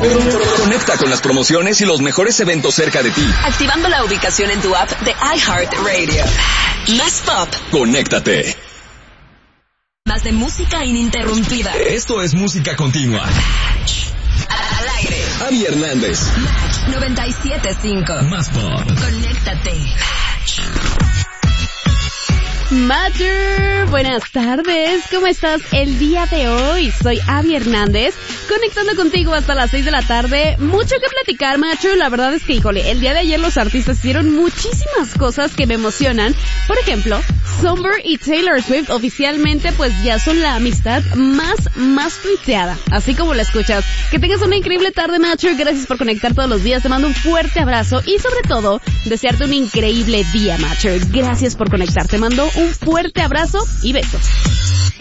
Conecta con las promociones y los mejores eventos cerca de ti. Activando la ubicación en tu app de iHeartRadio. Más pop. Conéctate. Más de música ininterrumpida. Esto es música continua. Al aire. Avi Hernández. Match 97.5. Más pop. Conéctate. Matcher, buenas tardes, ¿cómo estás el día de hoy? Soy Avi Hernández, conectando contigo hasta las 6 de la tarde. Mucho que platicar, Matcher, la verdad es que, híjole, el día de ayer los artistas hicieron muchísimas cosas que me emocionan. Por ejemplo, Somber y Taylor Swift oficialmente pues ya son la amistad más tuiteada, así como la escuchas. Que tengas una increíble tarde, Matcher, gracias por conectar todos los días, te mando un fuerte abrazo y sobre todo, desearte un increíble día, Matcher. Gracias por conectar, te mando un fuerte abrazo y besos.